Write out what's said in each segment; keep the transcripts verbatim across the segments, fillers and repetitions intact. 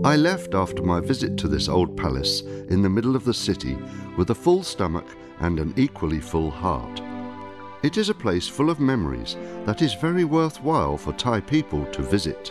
I left after my visit to this old palace in the middle of the city with a full stomach and an equally full heart. It is a place full of memories that is very worthwhile for Thai people to visit.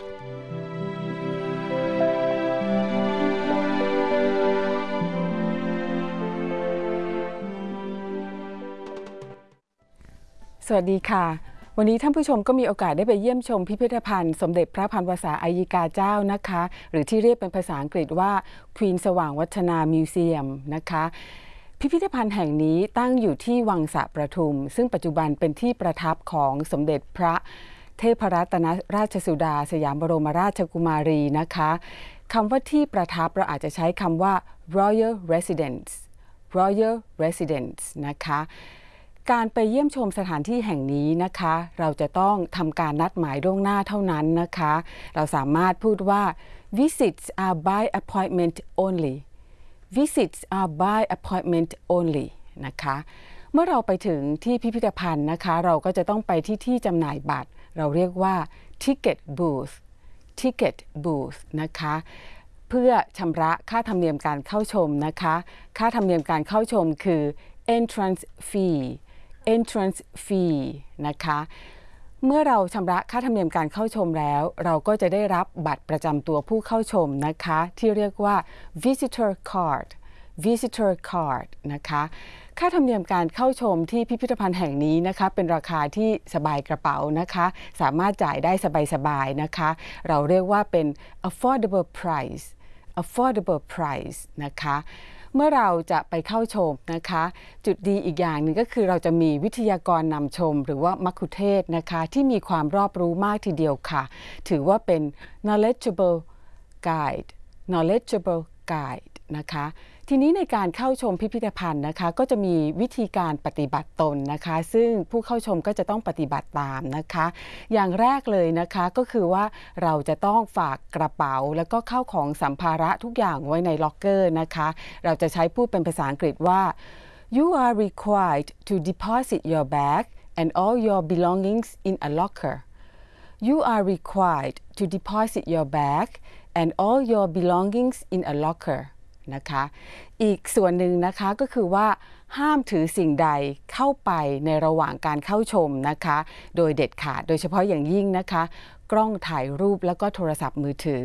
สวัสดีค่ะวันนี้ท่านผู้ชมก็มีโอกาสได้ไปเยี่ยมชมพิพิธภัณฑ์สมเด็จพระพันวษาอัยยิกาเจ้านะคะหรือที่เรียกเป็นภาษาอังกฤษว่า Queen สว่างวัฒนามิวเซียมนะคะพิพิธภัณฑ์แห่งนี้ตั้งอยู่ที่วังสะประทุมซึ่งปัจจุบันเป็นที่ประทับของสมเด็จพระเทพรัตนราชสุดาสยามบรมราชกุมารีนะคะคำว่าที่ประทับเราอาจจะใช้คำว่า Royal Residence Royal Residence นะคะการไปเยี่ยมชมสถานที่แห่งนี้นะคะเราจะต้องทำการนัดหมายล่วงหน้าเท่านั้นนะคะเราสามารถพูดว่า visits are by appointment only visits are by appointment only นะคะเมื่อเราไปถึงที่พิพิธภัณฑ์นะคะเราก็จะต้องไปที่ที่จำหน่ายบัตรเราเรียกว่า ticket booth ticket booth นะคะเพื่อชำระค่าธรรมเนียมการเข้าชมนะคะค่าธรรมเนียมการเข้าชมคือ entrance fee entrance fee นะคะเมื่อเราชำระค่าธรรมเนียมการเข้าชมแล้วเราก็จะได้รับบัตรประจำตัวผู้เข้าชมนะคะที่เรียกว่า visitor card visitor card นะคะค่าธรรมเนียมการเข้าชมที่พิพิธภัณฑ์แห่งนี้นะคะเป็นราคาที่สบายกระเป๋านะคะสามารถจ่ายได้สบายๆนะคะเราเรียกว่าเป็น affordable price affordable price นะคะเมื่อเราจะไปเข้าชมนะคะจุดดีอีกอย่างหนึ่งก็คือเราจะมีวิทยากรนำชมหรือว่ามัคคุเทศก์นะคะที่มีความรอบรู้มากทีเดียวค่ะถือว่าเป็น knowledgeable guide knowledgeable guide นะคะทีนี้ในการเข้าชมพิพิธภัณฑ์นะคะก็จะมีวิธีการปฏิบัติตนนะคะซึ่งผู้เข้าชมก็จะต้องปฏิบัติตามนะคะอย่างแรกเลยนะคะก็คือว่าเราจะต้องฝากกระเป๋าแล้วก็เข้าของสัมภาระทุกอย่างไว้ในล็อกเกอร์นะคะเราจะใช้พูดเป็นภาษาอังกฤษว่า you are required to deposit your bag and all your belongings in a locker you are required to deposit your bag and all your belongings in a lockerนะคะอีกส่วนหนึ่งนะคะก็คือว่าห้ามถือสิ่งใดเข้าไปในระหว่างการเข้าชมนะคะโดยเด็ดขาดโดยเฉพาะอย่างยิ่งนะคะกล้องถ่ายรูปแล้วก็โทรศัพท์มือถือ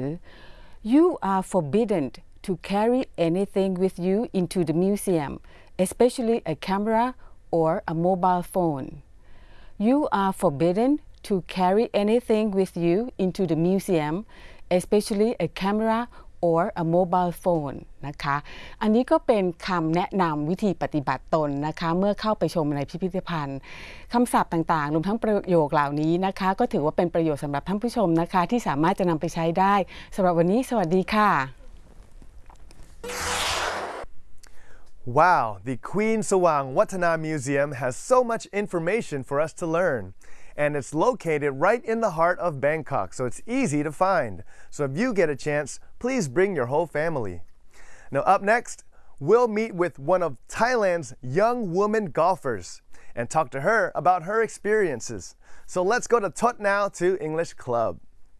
You are forbidden to carry anything with you into the museum especially a camera or a mobile phone You are forbidden to carry anything with you into the museum especially a camera or a mobile phone นะคะอันนี้ก็เป็นคำแนะนำวิธีปฏิบัติตนนะคะเมื่อเข้าไปชมในพิพิธภัณฑ์คำศัพท์ต่างๆรวมทั้งประโยคเหล่านี้นะคะก็ถือว่าเป็นประโยชน์สำหรับท่านผู้ชมนะคะที่สามารถจะนำไปใช้ได้สำหรับวันนี้สวัสดีค่ะ Wow, the Queen Sawang Watana Museum has so much information for us to learn. And it's located right in the heart of Bangkok, so it's easy to find. So if you get a chance, please bring your whole family. Now up next, we'll meet with one of Thailand's young woman golfers and talk to her about her experiences. So let's go to Tot now to English Club.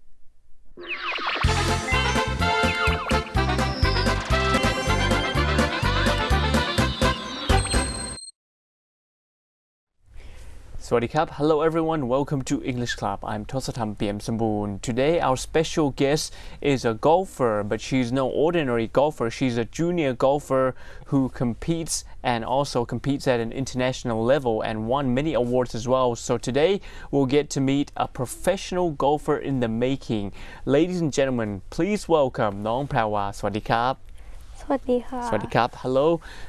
Swadikap. Hello everyone, welcome to English Club. I'm Tosatham P M Samboon. Today our special guest is a golfer, but she's no ordinary golfer. She's a junior golfer who competes and also competes at an international level and won many awards as well. So today we'll get to meet a professional golfer in the making. Ladies and gentlemen, please welcome Nong Prawa. Swadikap. Swadikap. Swadikap. Hello.